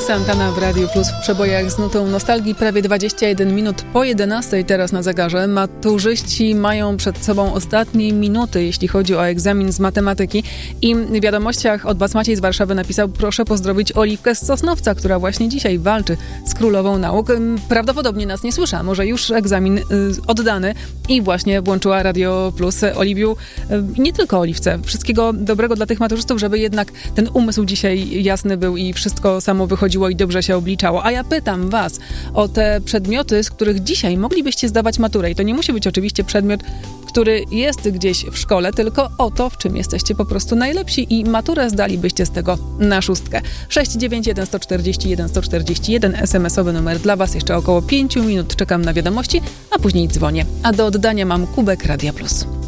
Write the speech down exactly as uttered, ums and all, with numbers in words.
Santana w Radiu Plus w przebojach z nutą nostalgii. Prawie dwadzieścia jeden minut po jedenastej teraz na zegarze. Maturzyści mają przed sobą ostatnie minuty, jeśli chodzi o egzamin z matematyki. I w wiadomościach od Was Maciej z Warszawy napisał: proszę pozdrowić Oliwkę z Sosnowca, która właśnie dzisiaj walczy z królową nauk. Prawdopodobnie nas nie słysza, może już egzamin y, oddany i właśnie włączyła Radio Plus. Oliwiu, i y, nie tylko Oliwce, wszystkiego dobrego dla tych maturzystów, żeby jednak ten umysł dzisiaj jasny był i wszystko samo wychodziło i dobrze się obliczało. A ja pytam Was o te przedmioty, z których dzisiaj moglibyście zdawać maturę. I to nie musi być oczywiście przedmiot, który jest gdzieś w szkole, tylko o to, w czym jesteście po prostu najlepsi i maturę zdalibyście z tego na szóstkę. sześć dziewięć jeden sto czterdzieści jeden sto czterdzieści jeden es em esowy numer dla Was. Jeszcze około pięciu minut czekam na wiadomości, a później dzwonię. A do oddania mam kubek Radia Plus.